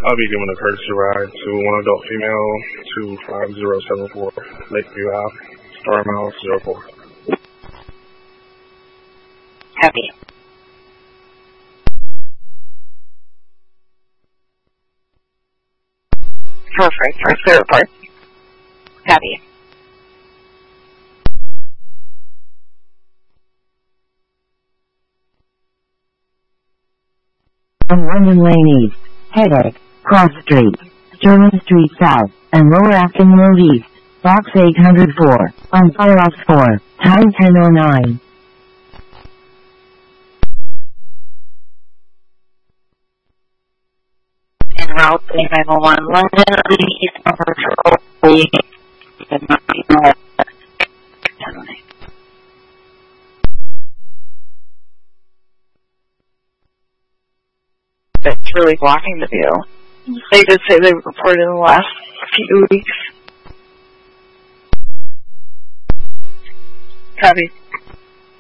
I'll be giving a courtesy ride to one adult female to 5074 Lakeview Ave, Star Miles 04. Copy. Perfect. For clear report. Copy. On London Lane East, Headache, Cross Street, Sherman Street South, and Lower Acton Road East, Box 804, on Firefox 4, time 10:09. En route 911 London East number 408. It's really blocking the view. They did say they reported in the last few weeks. Copy.